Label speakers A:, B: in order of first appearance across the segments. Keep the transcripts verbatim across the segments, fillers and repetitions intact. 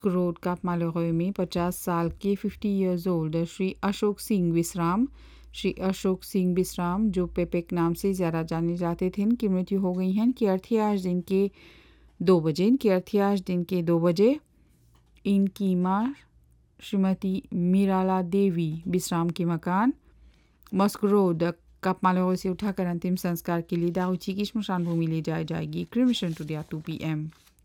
A: Road कापमालौरे में पचास साल के fifty years old Shri Ashok Singh विश्राम श्री अशोक सिंह विश्राम जो पेपेक नाम से ज़्यादा जाने जाते थे इनकी मृत्यु हो गई है। इनकी अर्थी आज दिन के दो बजे इनकी अर्थी आज दिन के दो बजे इनकी माँ श्रीमती मीराला देवी विश्राम के मकान मस्क रोड कापमालौरे से उठाकर अंतिम संस्कार के लिए दाऊची की श्मशान भूमि ले जाई जाएगी। Cremation to to P M.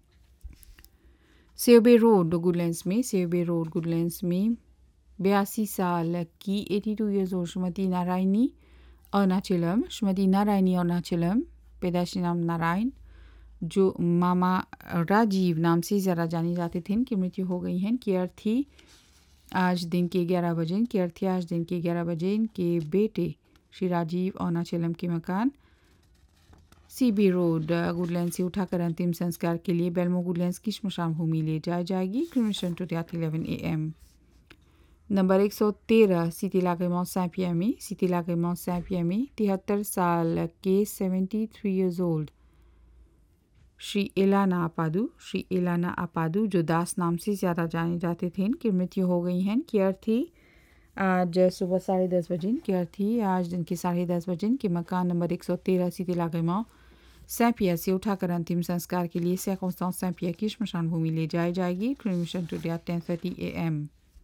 A: सेबे road Goodlands में सेबे रोड गुडलैंड्स में बयासी साल की eighty two years old Shrimati Narayani Arunachalam Shrimati Narayani Arunachalam पैदाइशी नाम नारायण जो मामा राजीव नाम से ज़्यादा जाने जाते थे इनकी मृत्यु हो गई है। इनकी अर्थी आज दिन के ग्यारह बजे इनकी अर्थी आज दिन के ग्यारह बजे इनके बेटे श्री राजीव अरुणाचलम के मकान सीबी रोड गुडलैंड से उठाकर अंतिम संस्कार के लिए बेलमो गुडलैंड्स की श्मशान भूमि ले जाई जाएगी। Cremation to date eleven A M. Number एक सौ तेरह सिटी लागेमो सैपिया में सिटी लागेमो सैपिया में तिहत्तर साल के seventy three years old Shri Alana अपादू Shri Alana अपादू जो दास नाम से ज़्यादा जाने जाते थे इनकी मृत्यु हो गई है। इनकी अर्थी आज सुबह साढ़े दस बजे इनकी अर्थी आज दिन के साढ़े दस बजे इनके मकान नंबर एक सौ तेरह सिटी लागेमो सैपिया से उठाकर अंतिम संस्कार के लिए सैकोस्तान सैपिया की श्मशान भूमि ले जाई जाएगी। Cremation to date ten thirty A M.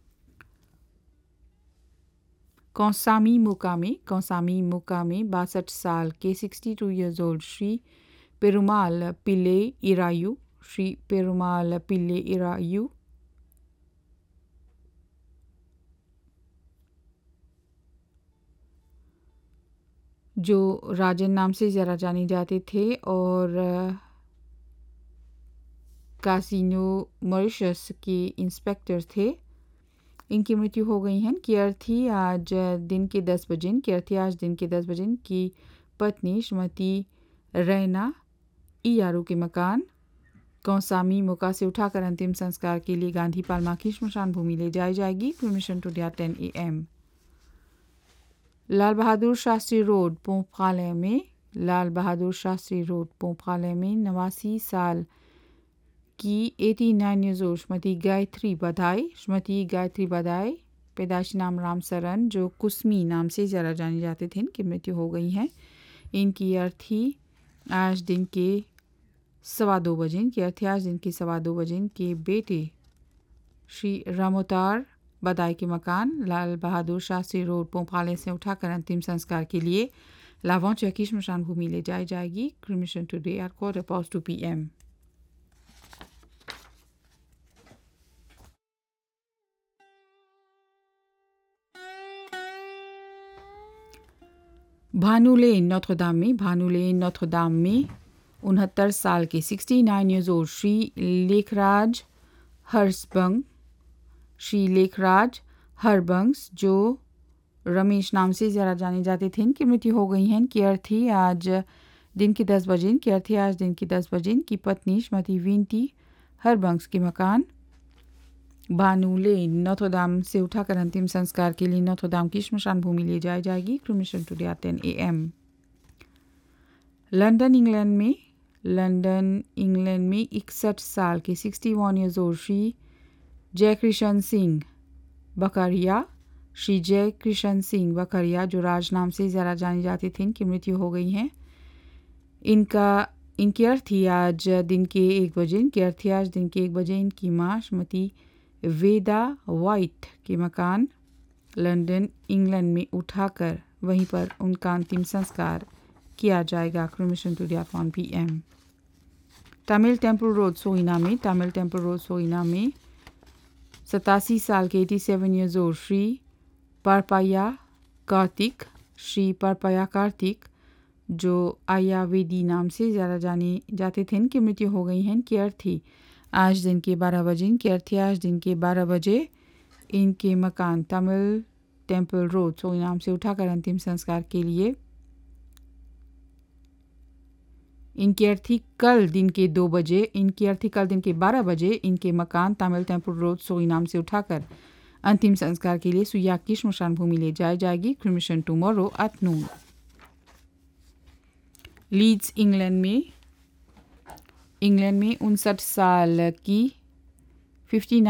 A: कौसामी मुकामे कौसामी मुकामे बासठ साल के sixty two years old Shri Perumal पिल्ले इरायू श्री पेरुमाल पिल्ले इरायू जो राजन नाम से ज़्यादा जाने जाते थे और कासिनो मॉरिशस के इंस्पेक्टर थे इनकी मृत्यु हो गई है। इनकी अर्थी आज दिन के दस बजे इनकी अर्थी आज दिन के दस बजे इनकी पत्नी श्रीमती रैना इयारू के मकान कौसामी मुका से उठाकर अंतिम संस्कार के लिए गांधी पालमा की श्मशान भूमि ले जाई जाएगी। Permission to date ten A M. Lal Bahadur Shastri road पोंफाले में लाल बहादुर शास्त्री रोड पोंफाले में नवासी साल की नवासी ईयर्स ओल्ड श्रीमती गायत्री बधाई श्रीमती गायत्री बधाई पैदाइशी नाम रामसरन जो कुसमी नाम से ज़्यादा जाने जाते थे इनकी मृत्यु हो गई है। इनकी अर्थी आज दिन के सवा दो बजे इनकी अर्थी आज दिन के सवा दो बजे इनके बेटे श्री रामोतार बदाई के मकान लाल बहादुर शास्त्री रोड पोंफाले से उठाकर अंतिम संस्कार के लिए लावोंचा की श्मशान भूमि ले जाई जाएगी। Cremation today at quarter past to P M. भानुलेन नोत्र-दाम में भानुलेन नोत्र-दाम में उनहत्तर साल के sixty nine years old Shri Lekhraj हर्षबंग Shri Lekhraj हरबंग्स जो रमेश नाम से ज़्यादा जाने जाते थे इनकी मृत्यु हो गई है। इनकी अर्थी आज दिन के दस बजे इनकी अर्थी आज दिन के दस बजे इनकी पत्नी श्रीमती विंटी हरबंग्स के मकान भानुलेन नोत्र-दाम से उठाकर अंतिम संस्कार के लिए नोत्र-दाम की श्मशान भूमि ले जाई जाएगी। Cremation today at ten A M. London England में लंदन इंग्लैंड में इकसठ साल के sixty one years old Shri जय किशन सिंह बकरिया श्री जय किशन सिंह बकरिया जो राज नाम से ज़्यादा जाने जाते थे इनकी मृत्यु हो गई है। इनका इनकी अर्थी आज दिन के एक बजे इनकी अर्थी आज दिन के एक बजे इनकी माँ श्रीमती वेदा वाइट के मकान लंदन इंग्लैंड में उठाकर वहीं पर उनका अंतिम संस्कार किया जाएगा। Cremation to date one P M. Tamil temple road सोइना में तमिल टेम्पल रोड सोइना में सतासी साल के eighty seven years old Shri परपया Kartik Shri परपया Kartik जो आयावेदी नाम से ज़्यादा जाने जाते थे इनकी मृत्यु हो गई है। इनकी अर्थी आज दिन के बारह बजे इनकी अर्थी आज दिन के बारह बजे इनके मकान तमिल टेम्पल रोड सोइनाम से उठाकर अंतिम संस्कार के लिए इनकी अर्थी कल दिन के दो बजे इनकी अर्थी कल दिन के बारह बजे इनके मकान तमिल टेम्पल रोड सोइनाम से उठाकर अंतिम संस्कार के लिए सुयाग की श्मशान भूमि ले जाई जाएगी। Cremation tomorrow at noon. Leeds England में इंग्लैंड में उनसठ साल की फिफ्टी